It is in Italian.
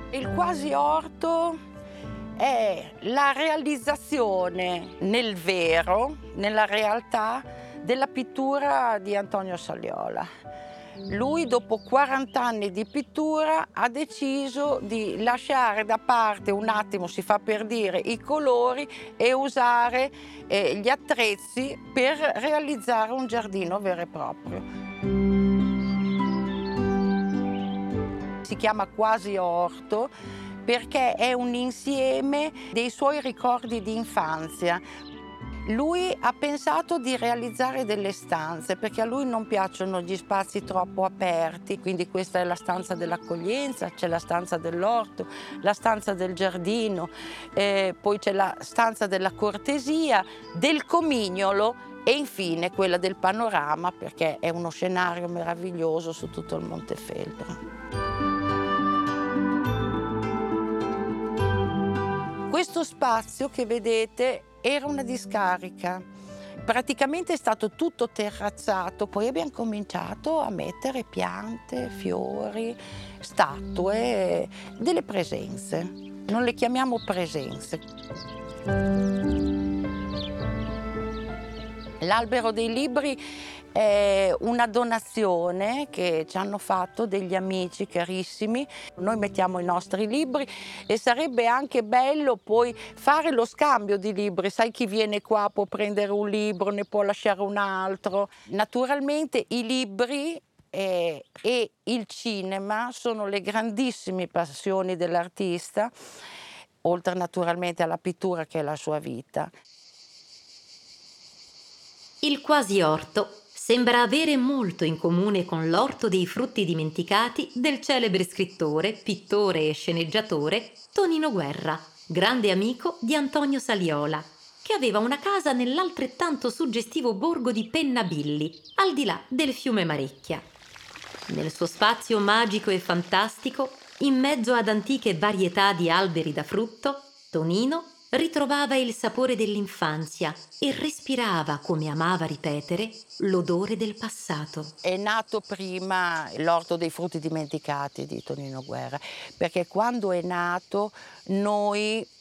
Il quasi orto è la realizzazione nel vero, nella realtà, della pittura di Antonio Saliola. Lui, dopo 40 anni di pittura, ha deciso di lasciare da parte un attimo, si fa per dire, i colori e usare gli attrezzi per realizzare un giardino vero e proprio. Si chiama quasi orto perché è un insieme dei suoi ricordi di infanzia. Lui ha pensato di realizzare delle stanze perché a lui non piacciono gli spazi troppo aperti, quindi questa è la stanza dell'accoglienza, c'è la stanza dell'orto, la stanza del giardino, poi c'è la stanza della cortesia, del comignolo e infine quella del panorama perché è uno scenario meraviglioso su tutto il Montefeltro. Questo spazio che vedete era una discarica, praticamente è stato tutto terrazzato, poi abbiamo cominciato a mettere piante, fiori, statue, delle presenze. Non le chiamiamo presenze. L'Albero dei Libri è una donazione che ci hanno fatto degli amici carissimi. Noi mettiamo i nostri libri e sarebbe anche bello poi fare lo scambio di libri. Sai, chi viene qua può prendere un libro, ne può lasciare un altro. Naturalmente i libri e il cinema sono le grandissime passioni dell'artista, oltre naturalmente alla pittura che è la sua vita. Il quasi orto sembra avere molto in comune con l'Orto dei frutti dimenticati del celebre scrittore, pittore e sceneggiatore Tonino Guerra, grande amico di Antonio Saliola, che aveva una casa nell'altrettanto suggestivo borgo di Pennabilli, al di là del fiume Marecchia. Nel suo spazio magico e fantastico, in mezzo ad antiche varietà di alberi da frutto, Tonino ritrovava il sapore dell'infanzia e respirava, come amava ripetere, l'odore del passato. È nato prima l'Orto dei frutti dimenticati di Tonino Guerra, perché quando è nato noi